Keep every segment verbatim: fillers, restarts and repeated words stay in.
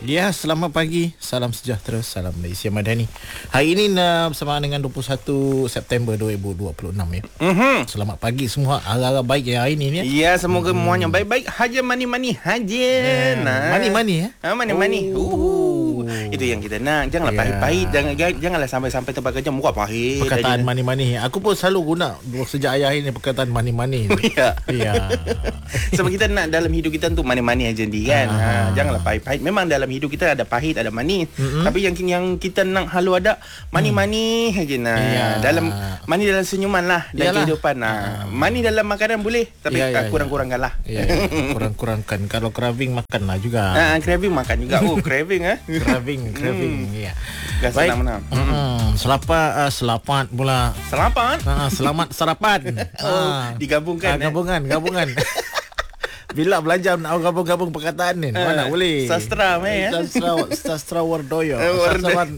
Ya, selamat pagi. Salam sejahtera. Salam Malaysia Madani. Hari ini uh, bersama dengan dua puluh satu September dua ribu dua puluh enam ya. Mm-hmm. Selamat pagi semua. Harap-harap baik ya hari ini ya. Ya, semoga hmm. semuanya baik-baik. Haja mani-mani haja. Eh, Nah. Mani-mani ya. Ha, mani-mani. Oh. Uh. Itu yang kita nak. Janganlah Ya. pahit-pahit. Jangan janganlah sampai-sampai tempat kerja muka pahit. Perkataan mani-mani. Aku pun selalu guna sejak ayah ini perkataan mani-mani. Ya. Ya. Sebab kita nak dalam hidup kita tu mani-mani aja di kan. Ha, janganlah pahit-pahit. Memang dalam hidup kita ada pahit, ada manis. Mm-hmm. Tapi yang yang kita nak halu ada mani-mani mm. aja nah. Ya. Dalam mani dalam senyuman lah dalam Yalah. kehidupan. Nah. Mani dalam makanan boleh, tapi Ya, ya, kurang-kurangkanlah. Ya, ya. Kurang-kurangkan. Kalau craving makanlah juga. Ah, craving makan juga. Oh, craving ah. Craving, craving. Ya. Gak Baik. senang mana. Hmm, selamat uh, selamat pula. Selamat. Ah, selamat sarapan. Oh, Ah. digabungkan. Ah, gabungan, gabungan. Bila belajar nak gabung-gabung perkataan ni, mana Ah, boleh. sastra meh, ya? Sastra, sastra Wardoyo. Eh, Wardoyo. Sastrawan.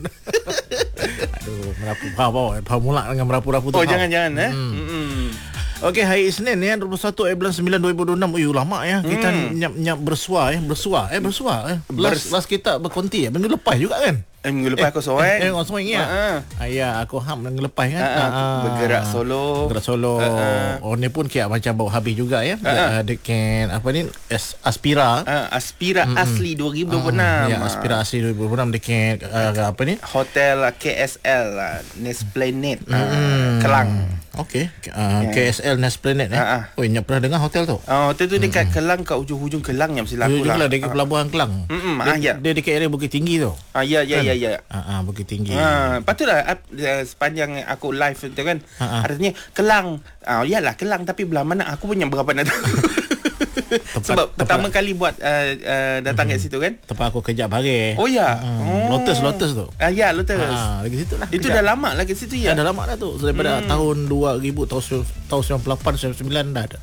Aduh, merapu faham faham mula dengan merapu-rapu tu. Oh, faham. jangan-jangan eh. Hmm. Hmm. Okey, hari Isnin ya, dua puluh satu bulan sembilan dua ribu dua puluh enam. Ui, lama ya. Kita Hmm. nyap-nyap bersua ya, bersua eh, bersua eh. Last, Bers- last kita berkonti ya, minggu lepas juga kan? Eh, minggu lepas aku soal. Eh, kosong ya. Ha. Ah, ya, aku ham minggu lepas kan. Ah, ah. Ah, Bergerak solo. Bergerak solo. Ah, ah. Oh, ni pun kira macam bau habis juga ya. Ah, ah. Dekat apa ni? Es, Aspira. Ah, Aspira asli dua ribu dua puluh enam. Ya, Aspira asli dua ribu dua puluh enam dekat uh, apa ni? Hotel K S L uh, Nesplanet uh, Kelang. Okey. Uh, Ya. K S L Nesplanet eh. Ah, ah. Oh, nyak pernah dengar hotel tu? Oh, hotel tu dekat Kelang, kat ujung-ujung Kelang yang mesti laku Dia lah. lah dekat pelabuhan Kelang. Mm-mm, Dia, ah, ya. dia dekat area Bukit Tinggi tu. Ah, ya ya ya ya. Ah, ah, Bukit Tinggi. Ha, patutlah uh, sepanjang aku live tu kan. Ha, ha. Artinya Kelang. Ah, iyalah Kelang, tapi belah mana aku punya berapa nak tahu. Sebab tempat- pertama kali buat uh, uh, datang kat situ kan. Tempat aku kejap hari. Oh ya. Hmm. Oh. Lotus, Lotus tu. Ah ya, Lotus. Ah, lagi situ lah. Itu kejap. dah lama lah kat situ Ya, ya. dah lama dah tu. Daripada Hmm. tahun dua ribu, tahun, tahun sembilan puluh lapan, sembilan puluh sembilan dah ada.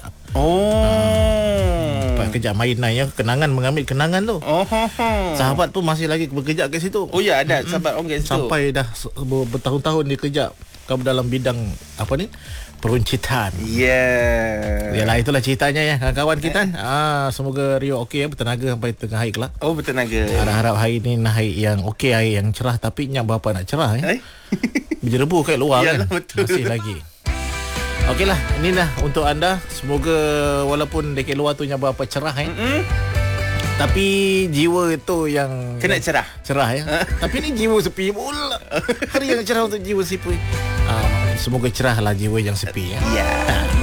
Oh. Lepas kejap main lah ya. Kenangan, mengambil kenangan tu. Oh. ho, ho. Sahabat pun masih lagi bekerja kat situ. Oh ya, ada sahabat orang kat situ. Sampai dah se- ber- bertahun-tahun dia kerja kau dalam bidang apa ni? Peruncitan. Yeah. Yalah, itulah ceritanya ya kawan-kawan kita. Ah, semoga Rio okey ya, bertenaga sampai tengah hari kelak. Oh, bertenaga. Harap-harap hari ni hari yang okey, hari yang cerah, tapi nyak berapa nak cerah ya. Eh? Berjerebu kat luar Yalah, kan. betul. Masih lagi. Okeylah, inilah untuk anda. Semoga walaupun dekat luar tu nyak berapa cerah eh. Mm-mm. Tapi jiwa itu yang Kena cerah. cerah ya. Tapi ni jiwa sepi pula. Hari yang cerah untuk jiwa sepi. Ah, semoga cerahlah jiwa yang sepi ya. Ya.